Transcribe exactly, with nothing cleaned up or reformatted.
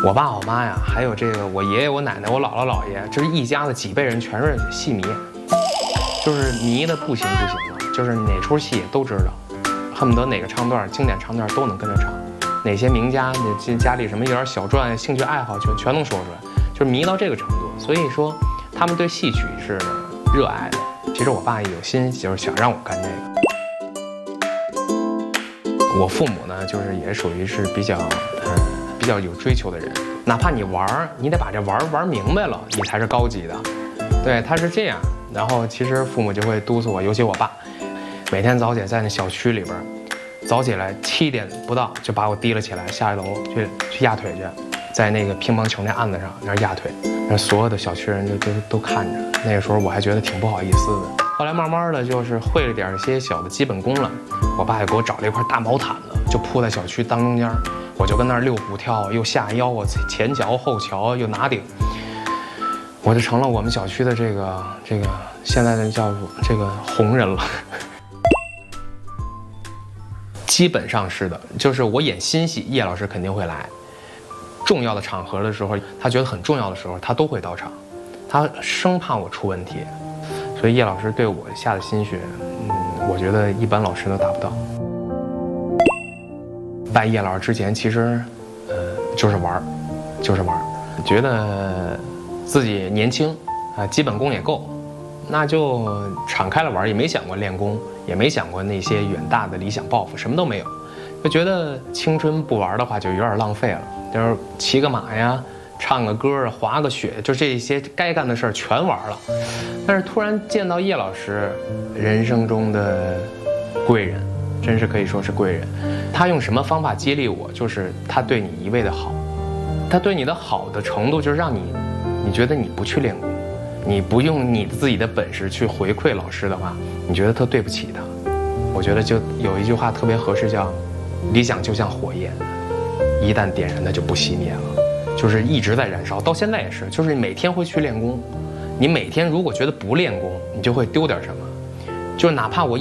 我爸我妈呀，还有这个我爷爷我奶奶我姥姥姥爷，这是一家的几辈人全是戏迷，就是迷的不行不行的，就是哪出戏都知道，恨不得哪个唱段经典唱段都能跟着唱，哪些名家那家里什么有点小传兴趣爱好全全能说出来，就是迷到这个程度。所以说他们对戏曲是热爱的。其实我爸也有心就是想让我干这个。我父母呢，就是也属于是比较嗯比较有追求的人，哪怕你玩儿，你得把这玩儿玩明白了，你才是高级的。对，他是这样。然后其实父母就会督促我，尤其我爸，每天早姐在那小区里边，早起来七点不到就把我提了起来，下一楼去去压腿去，在那个乒乓球那案子上那压腿，那所有的小区人就都都看着。那个时候我还觉得挺不好意思的。后来慢慢的就是会了点一些小的基本功了，我爸也给我找了一块大毛毯子，就铺在小区当中间，我就跟那儿溜虎跳，又下腰，我前桥后桥又拿顶，我就成了我们小区的这个这个现在的叫这个红人了。基本上是的，就是我演新戏，叶老师肯定会来。重要的场合的时候，他觉得很重要的时候，他都会到场，他生怕我出问题。所以叶老师对我下的心血，嗯，我觉得一般老师都达不到。拜叶老师之前，其实，呃，就是玩就是玩觉得自己年轻，啊、呃，基本功也够，那就敞开了玩，也没想过练功，也没想过那些远大的理想抱负，什么都没有，就觉得青春不玩的话就有点浪费了，就是骑个马呀。唱个歌，滑个雪，就这些该干的事儿全玩了。但是突然见到叶老师，人生中的贵人，真是可以说是贵人。他用什么方法激励我？就是他对你一味的好，他对你的好的程度，就是让你，你觉得你不去练功，你不用你自己的本事去回馈老师的话，你觉得特对不起他。我觉得就有一句话特别合适，叫“理想就像火焰，一旦点燃，它就不熄灭了”。就是一直在燃烧，到现在也是，就是你每天会去练功，你每天如果觉得不练功，你就会丢点什么，就是哪怕我